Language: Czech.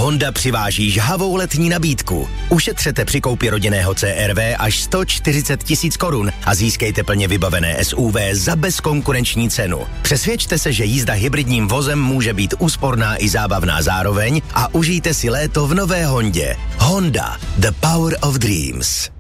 Honda přiváží žhavou letní nabídku. Ušetřete při koupi rodinného CR-V až 140 000 korun a získejte plně vybavené SUV za bezkonkurenční cenu. Přesvědčte se, že jízda hybridním vozem může být úsporná i zábavná zároveň a užijte si léto v nové Hondě. Honda, the power of dreams.